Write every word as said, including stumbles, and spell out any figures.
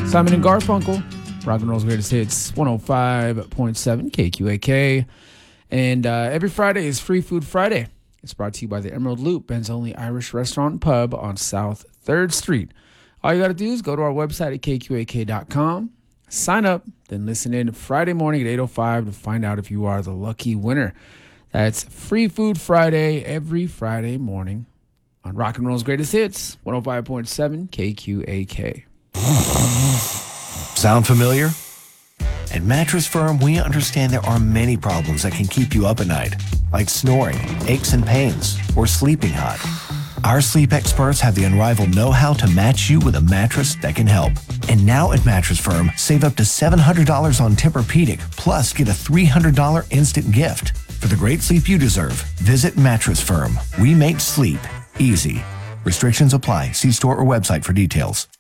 Simon and Garfunkel, rock and roll's greatest hits, one oh five point seven K Q A K. And uh, every Friday is Free Food Friday. It's brought to you by the Emerald Loop, Ben's only Irish restaurant and pub on South third Street. All you got to do is go to our website at K Q A K dot com, sign up, then listen in Friday morning at eight oh five to find out if you are the lucky winner. That's Free Food Friday every Friday morning on Rock and Roll's Greatest Hits, one oh five point seven K Q A K. Sound familiar? At Mattress Firm, we understand there are many problems that can keep you up at night, like snoring, aches and pains, or sleeping hot. Our sleep experts have the unrivaled know-how to match you with a mattress that can help. And now at Mattress Firm, save up to seven hundred dollars on Tempur-Pedic, plus get a three hundred dollars instant gift. For the great sleep you deserve, visit Mattress Firm. We make sleep easy. Restrictions apply. See store or website for details.